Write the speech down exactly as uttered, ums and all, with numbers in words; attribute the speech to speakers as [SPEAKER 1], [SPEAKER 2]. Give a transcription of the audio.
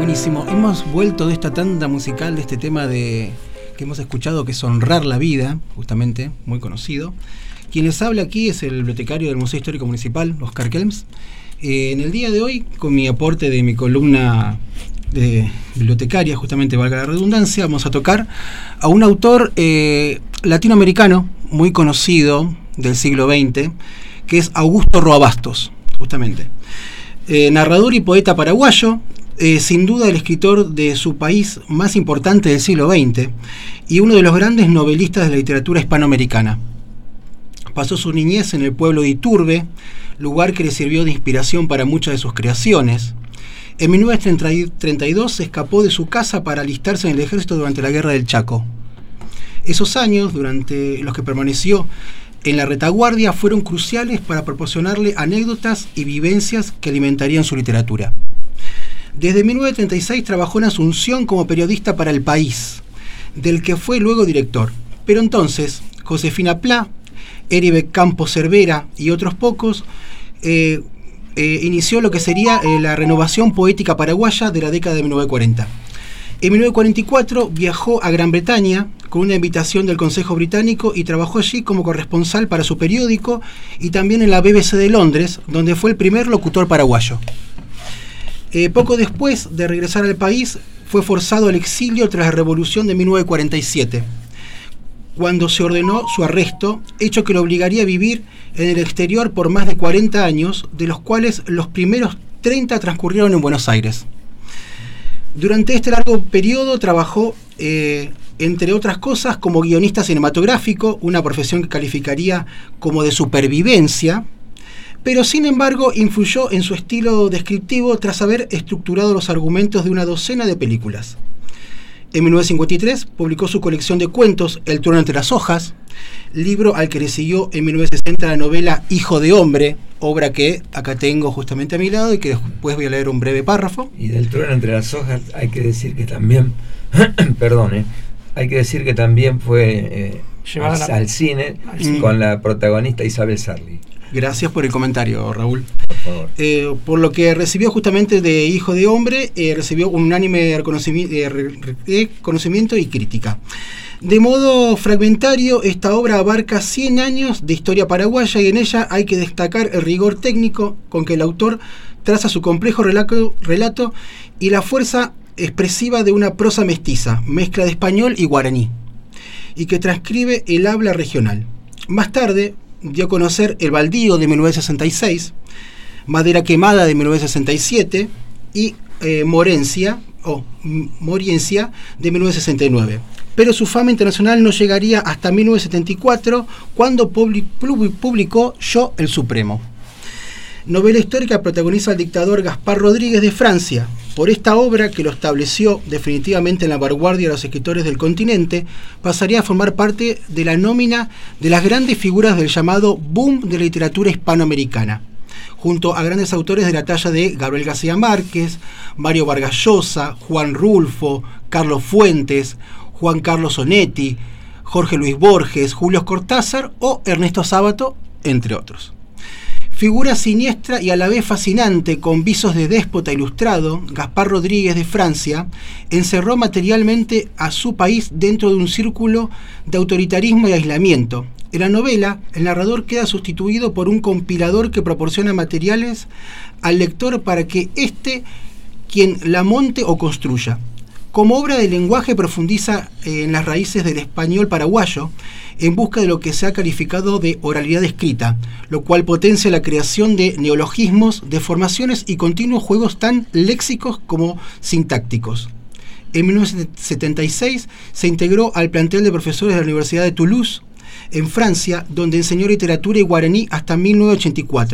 [SPEAKER 1] Buenísimo. Hemos vuelto de esta tanda musical, de este tema de que hemos escuchado, que es Honrar la Vida, justamente, muy conocido. Quien les habla aquí es el bibliotecario del Museo Histórico Municipal, Oscar Kelms. Eh, en el día de hoy, con mi aporte de mi columna de bibliotecaria, justamente valga la redundancia, vamos a tocar a un autor eh, latinoamericano muy conocido del siglo veinte, que es Augusto Roa Bastos, justamente. Eh, narrador y poeta paraguayo, eh, sin duda el escritor de su país más importante del siglo veinte y uno de los grandes novelistas de la literatura hispanoamericana. Pasó su niñez en el pueblo de Iturbe, lugar que le sirvió de inspiración para muchas de sus creaciones. En mil novecientos treinta y dos se escapó de su casa para alistarse en el ejército durante la Guerra del Chaco. Esos años, durante los que permaneció en la retaguardia, fueron cruciales para proporcionarle anécdotas y vivencias que alimentarían su literatura. Desde mil novecientos treinta y seis trabajó en Asunción como periodista para El País, del que fue luego director. Pero entonces, Josefina Pla, Eribe Campos Cervera y otros pocos, eh, eh, inició lo que sería eh, la renovación poética paraguaya de la década de mil novecientos cuarenta. En mil novecientos cuarenta y cuatro viajó a Gran Bretaña con una invitación del Consejo Británico y trabajó allí como corresponsal para su periódico y también en la B B C de Londres, donde fue el primer locutor paraguayo. Eh, poco después de regresar al país, fue forzado al exilio tras la Revolución de mil novecientos cuarenta y siete, cuando se ordenó su arresto, hecho que lo obligaría a vivir en el exterior por más de cuarenta años, de los cuales los primeros treinta transcurrieron en Buenos Aires. Durante este largo periodo trabajó, eh, entre otras cosas, como guionista cinematográfico, una profesión que calificaría como de supervivencia, pero sin embargo influyó en su estilo descriptivo tras haber estructurado los argumentos de una docena de películas. En mil novecientos cincuenta y tres publicó su colección de cuentos El trueno entre las hojas, libro al que le siguió en mil novecientos sesenta la novela Hijo de hombre, obra que acá tengo justamente a mi lado y que después voy a leer un breve párrafo.
[SPEAKER 2] Y del trueno entre las hojas hay que decir que también, perdón, eh, hay que decir que también fue eh, al, la... al cine mm. con la protagonista Isabel Sarli.
[SPEAKER 1] Gracias por el comentario, Raúl.
[SPEAKER 2] Por favor.
[SPEAKER 1] Eh, por lo que recibió justamente de Hijo de hombre, eh, recibió un unánime reconocimiento, eh, reconocimiento y crítica. De modo fragmentario, esta obra abarca cien años de historia paraguaya y en ella hay que destacar el rigor técnico con que el autor traza su complejo relato, relato y la fuerza expresiva de una prosa mestiza, mezcla de español y guaraní, y que transcribe el habla regional. Más tarde dio a conocer El baldío de mil novecientos sesenta y seis, Madera quemada de mil novecientos sesenta y siete y eh, Morencia, o Moriencia de mil novecientos sesenta y nueve. Pero su fama internacional no llegaría hasta mil novecientos setenta y cuatro, cuando publicó Yo el Supremo. Novela histórica protagoniza al dictador Gaspar Rodríguez de Francia. Por esta obra, que lo estableció definitivamente en la vanguardia de los escritores del continente, pasaría a formar parte de la nómina de las grandes figuras del llamado boom de la literatura hispanoamericana, junto a grandes autores de la talla de Gabriel García Márquez, Mario Vargas Llosa, Juan Rulfo, Carlos Fuentes, Juan Carlos Onetti, Jorge Luis Borges, Julio Cortázar o Ernesto Sábato, entre otros. Figura siniestra y a la vez fascinante, con visos de déspota ilustrado, Gaspar Rodríguez de Francia encerró materialmente a su país dentro de un círculo de autoritarismo y aislamiento. En la novela, el narrador queda sustituido por un compilador que proporciona materiales al lector para que éste quien la monte o construya. Como obra de lenguaje profundiza en las raíces del español paraguayo, en busca de lo que se ha calificado de oralidad escrita, lo cual potencia la creación de neologismos, deformaciones y continuos juegos tan léxicos como sintácticos. En mil novecientos setenta y seis se integró al plantel de profesores de la Universidad de Toulouse, en Francia, donde enseñó literatura y guaraní hasta mil novecientos ochenta y cuatro.